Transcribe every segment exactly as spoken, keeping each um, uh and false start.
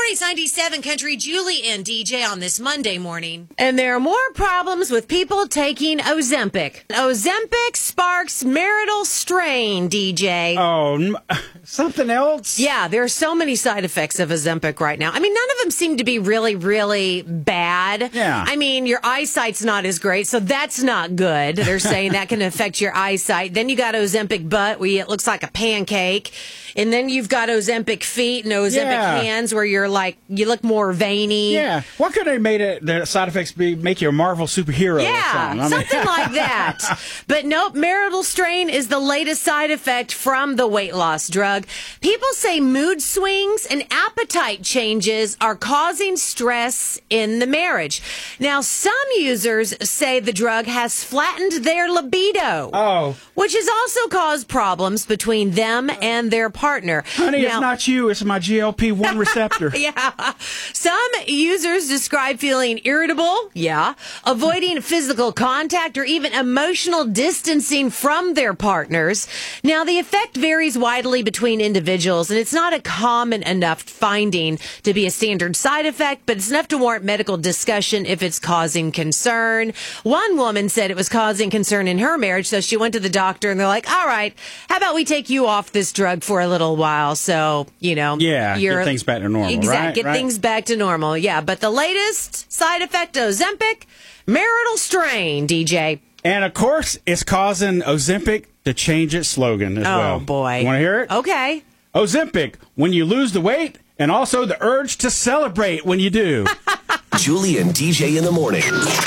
morning's ninety-seven Country. Julie and D J on this Monday morning. And there are more problems with people taking Ozempic. Ozempic sparks marital strain, D J. Oh, n- something else? Yeah, there are so many side effects of Ozempic right now. I mean, none of them seem to be really, really bad. Yeah. I mean, your eyesight's not as great, so that's not good. They're saying that can affect your eyesight. Then you got Ozempic butt, where it looks like a pancake. And then you've got Ozempic feet and Ozempic Yeah. hands, where you're like, you look more veiny. Yeah. Why couldn't they made it, the side effects be make you a Marvel superhero or Yeah, something? I mean- something like that. But nope, marital strain is the latest side effect from the weight loss drug. People say mood swings and appetite changes are causing stress in the marriage. Now, some users say the drug has flattened their libido. Oh. Which has also caused problems between them and their partner. Honey, Now- it's not you. It's my G L P one receptor. Yeah. Some users describe feeling irritable, yeah, avoiding physical contact or even emotional distancing from their partners. Now, the effect varies widely between individuals, and it's not a common enough finding to be a standard side effect, but it's enough to warrant medical discussion if it's causing concern. One woman said it was causing concern in her marriage, so she went to the doctor, and they're like, all right, how about we take you off this drug for a little while, so, you know. Yeah, you're, get things back to normal, Exactly, right? get Right. things back to normal, yeah. But the latest side effect of Ozempic, marital strain, D J. And, of course, it's causing Ozempic to change its slogan as Oh, well. boy. You want to hear it? Okay. Ozempic, when you lose the weight, and also the urge to celebrate when you do. Julie and D J in the morning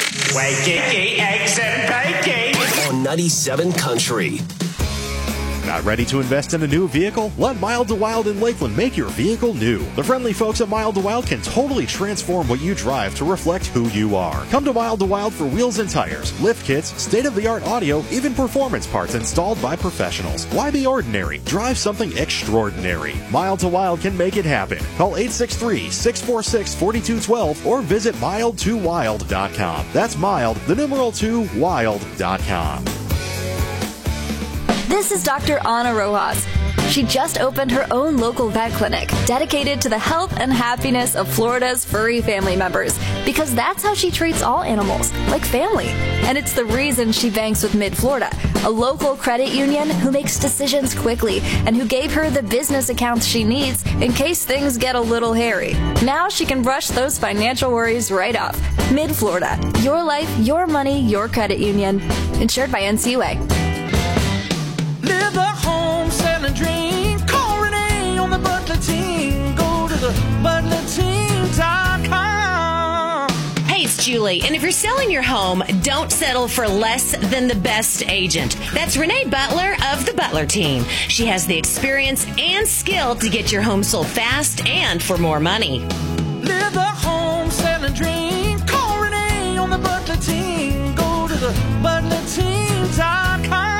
Wakey, eggs and bacon. on ninety-seven Country. Not ready to invest in a new vehicle? Let Mild to Wild in Lakeland make your vehicle new. The friendly folks at Mild to Wild can totally transform what you drive to reflect who you are. Come to Mild to Wild for wheels and tires, lift kits, state-of-the-art audio, even performance parts installed by professionals. Why be ordinary? Drive something extraordinary. Mild to Wild can make it happen. Call eight six three, six four six, four two one two or visit mild to wild dot com. That's mild, the numeral two, wild dot com. This is Doctor Ana Rojas. She just opened her own local vet clinic dedicated to the health and happiness of Florida's furry family members, because that's how she treats all animals, like family. And it's the reason she banks with Mid-Florida, a local credit union who makes decisions quickly and who gave her the business accounts she needs in case things get a little hairy. Now she can brush those financial worries right off. Mid-Florida, your life, your money, your credit union. Insured by N C U A. Live the home selling dream. Call Renee on the Butler team. Go to the butler team dot com. Hey, it's Julie. And if you're selling your home, don't settle for less than the best agent. That's Renee Butler of the Butler team. She has the experience and skill to get your home sold fast and for more money. Live the home selling dream. Call Renee on the Butler team. Go to the butler team dot com.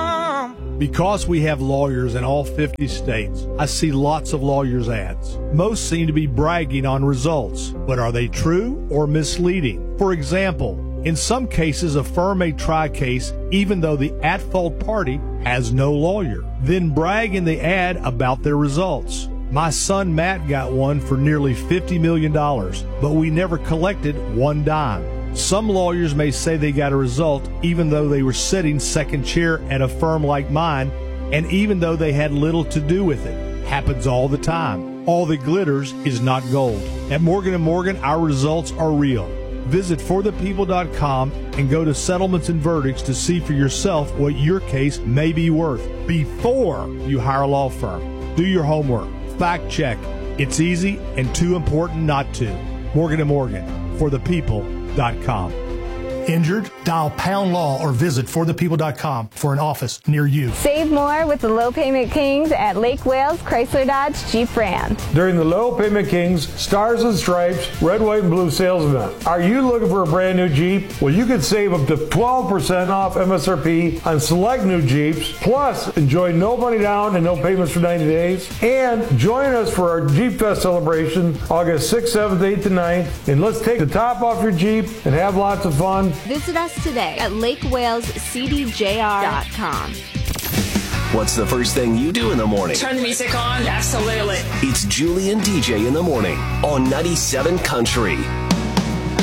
Because we have lawyers in all fifty states, I see lots of lawyers' ads. Most seem to be bragging on results, but are they true or misleading? For example, in some cases, a firm may try a case even though the at-fault party has no lawyer, then brag in the ad about their results. My son Matt got one for nearly fifty million dollars, but we never collected one dime. Some lawyers may say they got a result even though they were sitting second chair at a firm like mine, and even though they had little to do with it. Happens all the time. All that glitters is not gold. At Morgan and Morgan, our results are real. Visit for the people dot com and go to settlements and verdicts to see for yourself what your case may be worth before you hire a law firm. Do your homework. Fact check. It's easy and too important not to. Morgan and Morgan, for the people dot com. Injured? Dial pound law or visit for the people dot com for an office near you. Save more with the Low Payment Kings at Lake Wales Chrysler Dodge Jeep Ram. During the Low Payment Kings Stars and Stripes Red, White, and Blue sales event. Are you looking for a brand new Jeep? Well, you could save up to twelve percent off M S R P on select new Jeeps. Plus, enjoy no money down and no payments for ninety days. And join us for our Jeep Fest celebration August sixth, seventh, eighth, and ninth. And let's take the top off your Jeep and have lots of fun. Visit us today at Lake Wales C D J R dot com. What's the first thing you do in the morning? Turn the music on, absolutely. It's Julie and D J in the morning on ninety-seven Country.